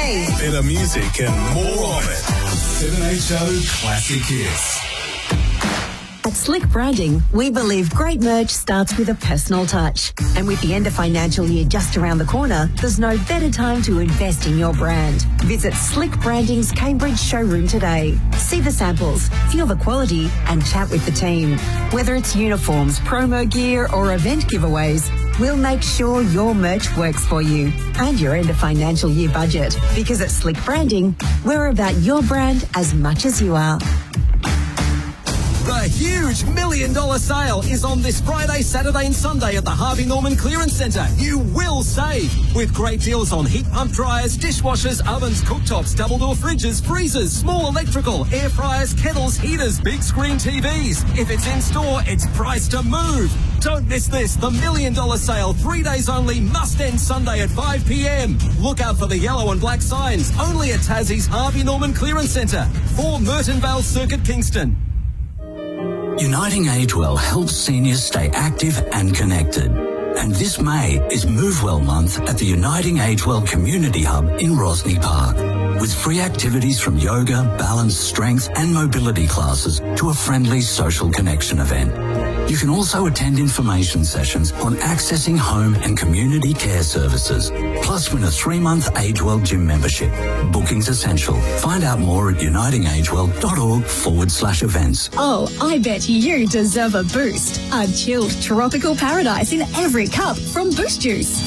today. Better music and more of it. 7HO Classic Hits. At Slick Branding, we believe great merch starts with a personal touch. And with the end of financial year just around the corner, there's no better time to invest in your brand. Visit Slick Branding's Cambridge showroom today. See the samples, feel the quality, and chat with the team. Whether it's uniforms, promo gear, or event giveaways, we'll make sure your merch works for you and your end of financial year budget. Because at Slick Branding, we're about your brand as much as you are. The huge $1 million sale is on this Friday, Saturday and Sunday at the Harvey Norman Clearance Centre. You will save with great deals on heat pump dryers, dishwashers, ovens, cooktops, double door fridges, freezers, small electrical, air fryers, kettles, heaters, big screen TVs. If it's in store, it's priced to move. Don't miss this. The $1 million sale, 3 days only, must end Sunday at 5 p.m. Look out for the yellow and black signs. Only at Tassie's Harvey Norman Clearance Centre. 4 Mertonvale Circuit, Kingston. Uniting Age Well helps seniors stay active and connected. And this May is Move Well Month at the Uniting Age Well Community Hub in Rosny Park, with free activities from yoga, balance, strength and mobility classes to a friendly social connection event. You can also attend information sessions on accessing home and community care services, plus win a 3-month AgeWell gym membership. Booking's essential. Find out more at unitingagewell.org/events. Oh, I bet you deserve a boost. A chilled tropical paradise in every cup from Boost Juice.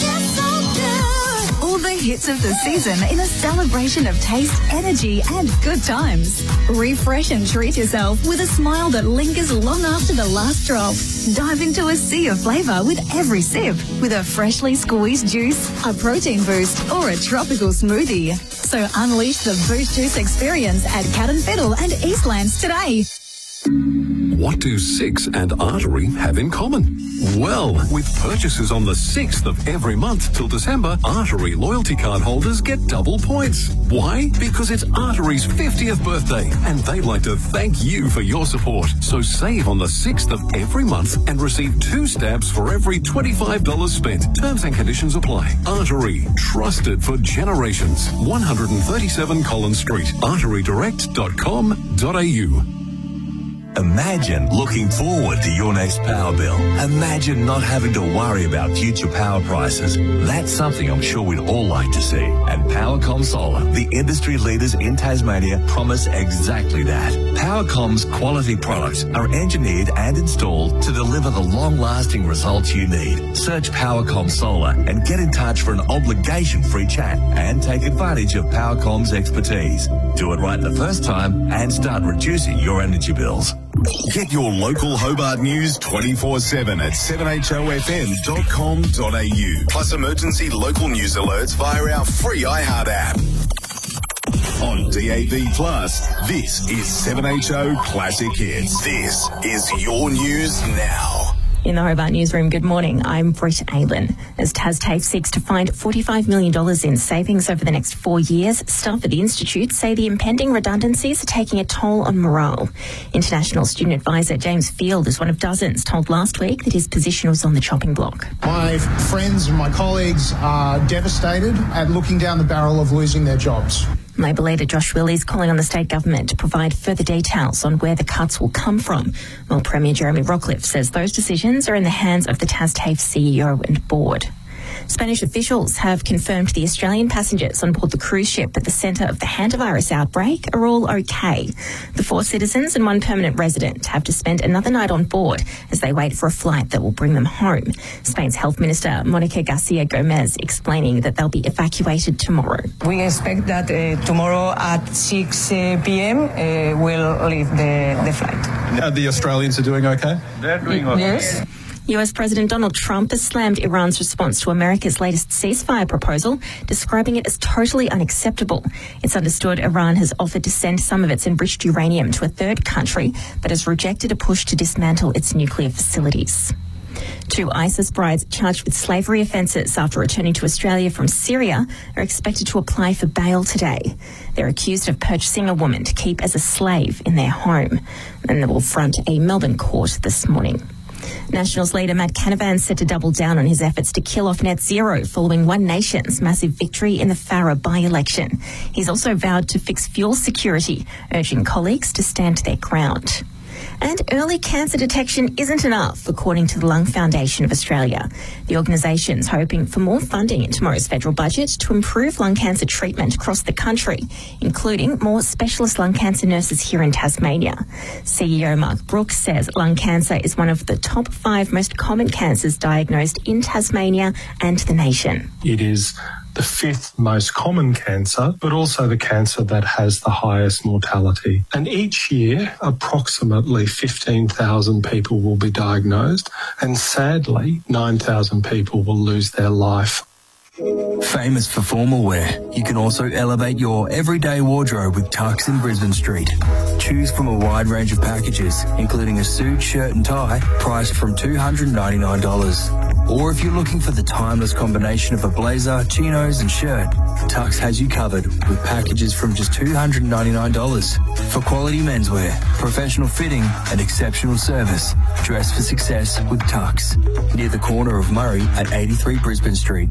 All the hits of the season in a celebration of taste, energy and good times. Refresh and treat yourself with a smile that lingers long after the last drop. Dive into a sea of flavour with every sip with a freshly squeezed juice, a protein boost or a tropical smoothie. So unleash the Boost Juice experience at Cat and Fiddle and Eastlands today. What do Six and Artery have in common? Well, with purchases on the 6th of every month till December, Artery loyalty card holders get double points. Why? Because it's Artery's 50th birthday, and they'd like to thank you for your support. So save on the 6th of every month and receive 2 stamps for every $25 spent. Terms and conditions apply. Artery, trusted for generations. 137 Collins Street, arterydirect.com.au. Imagine looking forward to your next power bill. Imagine not having to worry about future power prices. That's something I'm sure we'd all like to see. And Powercom Solar, the industry leaders in Tasmania, promise exactly that. Powercom's quality products are engineered and installed to deliver the long-lasting results you need. Search Powercom Solar and get in touch for an obligation-free chat and take advantage of Powercom's expertise. Do it right the first time and start reducing your energy bills. Get your local Hobart news 24/7 at 7HOFM.com.au. Plus emergency local news alerts via our free iHeart app. On DAB+, this is 7HO Classic Hits. This is your news now. In the Hobart Newsroom, good morning. I'm Britt Aylen. As TasTAFE seeks to find $45 million in savings over the next 4 years, staff at the Institute say the impending redundancies are taking a toll on morale. International Student Advisor James Field is one of dozens told last week that his position was on the chopping block. My friends and my colleagues are devastated at looking down the barrel of losing their jobs. Labor leader Josh Willey's calling on the state government to provide further details on where the cuts will come from, while Premier Jeremy Rockliff says those decisions are in the hands of the TasTAFE CEO and board. Spanish officials have confirmed the Australian passengers on board the cruise ship at the centre of the hantavirus outbreak are all okay. The 4 citizens and 1 permanent resident have to spend another night on board as they wait for a flight that will bring them home. Spain's Health Minister Monica Garcia Gomez explaining that they'll be evacuated tomorrow. We expect that tomorrow at 6 p.m. we'll leave the flight. The Australians are doing okay? They're doing okay. Yes. US President Donald Trump has slammed Iran's response to America's latest ceasefire proposal, describing it as totally unacceptable. It's understood Iran has offered to send some of its enriched uranium to a third country, but has rejected a push to dismantle its nuclear facilities. 2 ISIS brides charged with slavery offences after returning to Australia from Syria are expected to apply for bail today. They're accused of purchasing a woman to keep as a slave in their home, and they will front a Melbourne court this morning. Nationals leader Matt Canavan said to double down on his efforts to kill off net zero following One Nation's massive victory in the Farrer by-election. He's also vowed to fix fuel security, urging colleagues to stand their ground. And early cancer detection isn't enough, according to the Lung Foundation of Australia. The organisation's hoping for more funding in tomorrow's federal budget to improve lung cancer treatment across the country, including more specialist lung cancer nurses here in Tasmania. CEO Mark Brooks says lung cancer is one of the top 5 most common cancers diagnosed in Tasmania and the nation. It is the 5th most common cancer, but also the cancer that has the highest mortality. And each year, approximately 15,000 people will be diagnosed, and sadly, 9,000 people will lose their life. Famous for formal wear, you can also elevate your everyday wardrobe with Tux in Brisbane Street. Choose from a wide range of packages, including a suit, shirt and tie, priced from $299. Or if you're looking for the timeless combination of a blazer, chinos and shirt, Tux has you covered with packages from just $299. For quality menswear, professional fitting and exceptional service, dress for success with Tux. Near the corner of Murray at 83 Brisbane Street.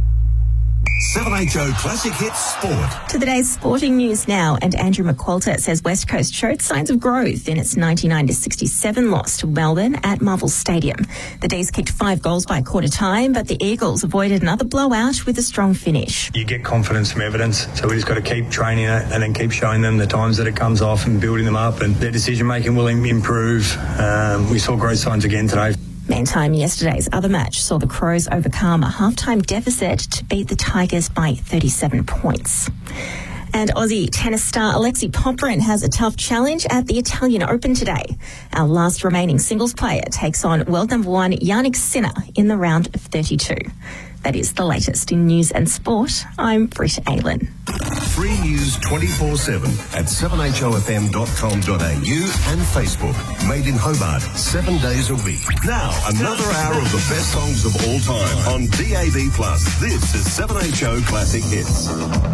7HO Classic Hits Sport. To the day's sporting news now, and Andrew McQualter says West Coast showed signs of growth in its 99-67 loss to Melbourne at Marvel Stadium. The D's kicked 5 goals by quarter time, but the Eagles avoided another blowout with a strong finish. You get confidence from evidence, so we just got to keep training it and then keep showing them the times that it comes off and building them up, and their decision making will improve. We saw growth signs again today. Meantime, yesterday's other match saw the Crows overcome a half-time deficit to beat the Tigers by 37 points. And Aussie tennis star Alexei Popyrin has a tough challenge at the Italian Open today. Our last remaining singles player takes on world number 1 Jannik Sinner in the round of 32. That is the latest in news and sport. I'm Britt Aylen. Free news 24/7 at 7hofm.com.au and Facebook. Made in Hobart 7 days a week. Now, another hour of the best songs of all time on DAB+. This is 7HO Classic Hits.